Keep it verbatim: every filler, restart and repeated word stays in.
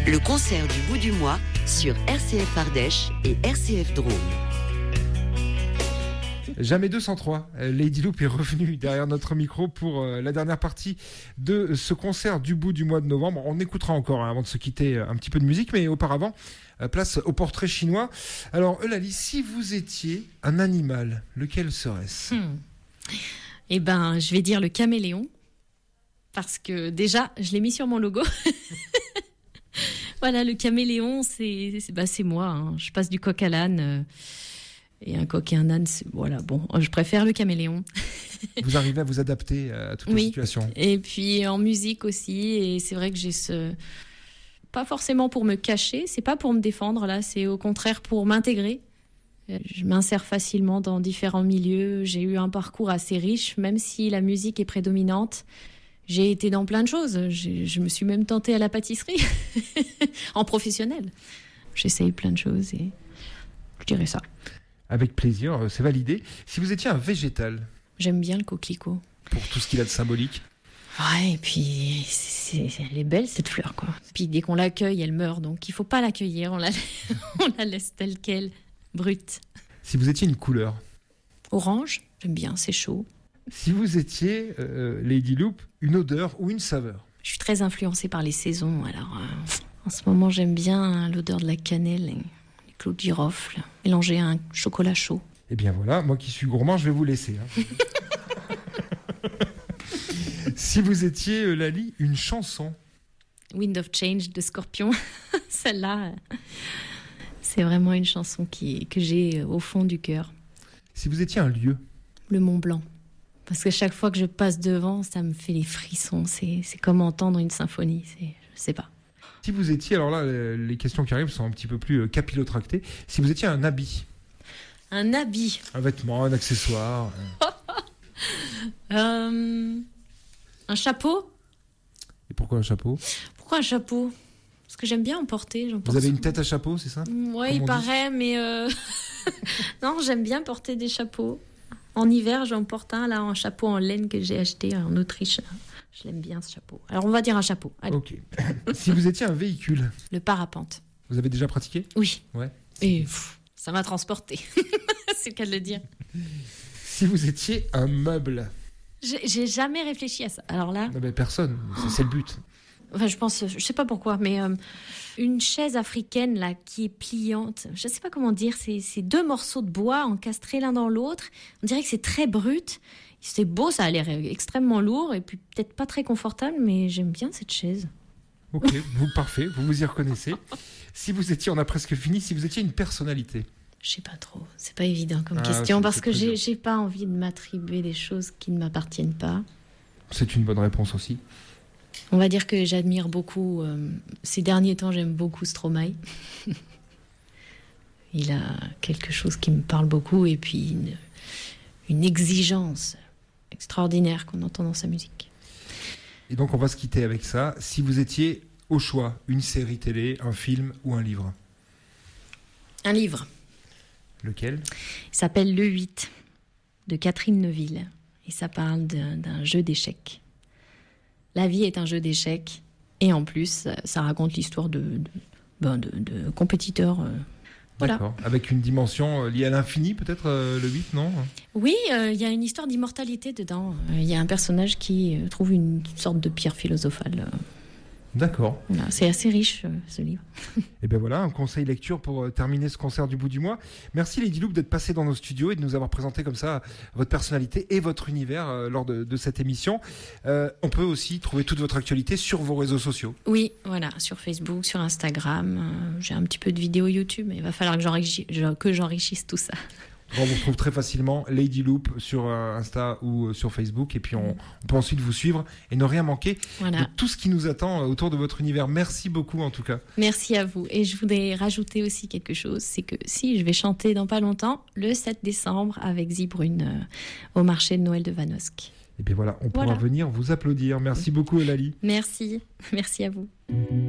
Le concert du bout du mois sur R C F Ardèche et R C F Drôme. Jamais deux cent trois. Lady Loop est revenue derrière notre micro pour la dernière partie de ce concert du bout du mois de novembre. On écoutera encore hein, avant de se quitter un petit peu de musique, mais auparavant, place au portrait chinois. Alors Eulalie, si vous étiez un animal, lequel serait-ce ? hmm. Eh ben, je vais dire le caméléon, parce que déjà, je l'ai mis sur mon logo. Voilà, le caméléon, c'est, c'est, bah, c'est moi. Hein. Je passe du coq à l'âne. Euh, et un coq et un âne, c'est, voilà, bon, je préfère le caméléon. Vous arrivez à vous adapter à toutes oui. les situations. Et puis en musique aussi. Et c'est vrai que j'ai ce... Pas forcément pour me cacher, c'est pas pour me défendre, là, c'est au contraire pour m'intégrer. Je m'insère facilement dans différents milieux. J'ai eu un parcours assez riche, même si la musique est prédominante. J'ai été dans plein de choses. J'ai, je me suis même tentée à la pâtisserie, en professionnel. J'essaye plein de choses et je dirais ça. Avec plaisir, c'est validé. Si vous étiez un végétal ? J'aime bien le coquelicot. Pour tout ce qu'il a de symbolique ? Ouais, et puis c'est, c'est, elle est belle cette fleur, quoi. Puis dès qu'on l'accueille, elle meurt, donc il faut pas l'accueillir. On la, on la laisse telle quelle, brute. Si vous étiez une couleur ? Orange, j'aime bien, c'est chaud. Si vous étiez, euh, Lady Loop, une odeur ou une saveur ? Je suis très influencée par les saisons. Alors, euh, en ce moment, j'aime bien hein, l'odeur de la cannelle et les clous de girofle, mélangé à un chocolat chaud. Eh bien voilà, moi qui suis gourmand, je vais vous laisser. Hein. Si vous étiez, euh, Lali, une chanson ? Wind of Change de Scorpion. Celle-là, euh, c'est vraiment une chanson qui, que j'ai au fond du cœur. Si vous étiez un lieu ? Le Mont Blanc. Parce que chaque fois que je passe devant, ça me fait les frissons. C'est, c'est comme entendre une symphonie. C'est, je sais pas. Si vous étiez, alors là, les questions qui arrivent sont un petit peu plus capillotractées. Si vous étiez un habit. Un habit. Un vêtement, un accessoire. euh, un chapeau. Et pourquoi un chapeau ? Pourquoi un chapeau ? Parce que j'aime bien en porter. J'en vous porte avez souvent. une tête à chapeau, c'est ça ? Oui, il paraît, mais euh... non, j'aime bien porter des chapeaux. En hiver, j'en porte un, là, un chapeau en laine que j'ai acheté en Autriche. Je l'aime bien, ce chapeau. Alors, on va dire un chapeau. Allez. Ok. Si vous étiez un véhicule ? Le parapente. Vous avez déjà pratiqué ? Oui. Ouais. Et pff, ça m'a transporté. C'est le cas de le dire. Si vous étiez un meuble ? J'ai, j'ai jamais réfléchi à ça. Alors là... Non, mais personne. C'est, c'est le but. Enfin, je pense, je sais pas pourquoi, mais euh, une chaise africaine là qui est pliante, je sais pas comment dire, c'est, c'est deux morceaux de bois encastrés l'un dans l'autre. On dirait que c'est très brut. C'est beau, ça a l'air extrêmement lourd et puis peut-être pas très confortable, mais j'aime bien cette chaise. Ok, vous parfait, vous vous y reconnaissez. Si vous étiez, on a presque fini. Si vous étiez une personnalité. Je sais pas trop, c'est pas évident comme ah, question c'est, parce c'est que j'ai, dur. j'ai pas envie de m'attribuer des choses qui ne m'appartiennent pas. C'est une bonne réponse aussi. On va dire que j'admire beaucoup, euh, ces derniers temps, j'aime beaucoup Stromae. Il a quelque chose qui me parle beaucoup et puis une, une exigence extraordinaire qu'on entend dans sa musique. Et donc on va se quitter avec ça. Si vous étiez au choix, une série télé, un film ou un livre ? Un livre. Lequel ? Il s'appelle Le huit de Catherine Neuville et ça parle d'un, d'un jeu d'échecs. La vie est un jeu d'échecs et en plus, ça raconte l'histoire de, de, ben de, de compétiteurs. Euh, voilà. D'accord. Avec une dimension liée à l'infini, peut-être, euh, le huit, non ? Oui, il euh, y a une histoire d'immortalité dedans. Il euh, y a un personnage qui euh, trouve une sorte de pierre philosophale. Euh. D'accord. Voilà, c'est assez riche, euh, ce livre. Et bien voilà, un conseil lecture pour euh, terminer ce concert du bout du mois. Merci Lady Loop d'être passée dans nos studios et de nous avoir présenté comme ça votre personnalité et votre univers euh, lors de, de cette émission. Euh, on peut aussi trouver toute votre actualité sur vos réseaux sociaux. Oui, voilà, sur Facebook, sur Instagram. Euh, j'ai un petit peu de vidéos YouTube, mais il va falloir que, j'enrichisse, que j'enrichisse tout ça. On vous retrouve très facilement Lady Loop sur euh, Insta ou euh, sur Facebook et puis on, on peut ensuite vous suivre et ne rien manquer voilà. de tout ce qui nous attend euh, autour de votre univers. Merci beaucoup en tout cas. Merci à vous et je voudrais rajouter aussi quelque chose, c'est que si je vais chanter dans pas longtemps le sept décembre avec Zibrune euh, au marché de Noël de Vanosque. Et bien voilà, on pourra voilà. venir vous applaudir. Merci beaucoup Eulalie. Merci, merci à vous.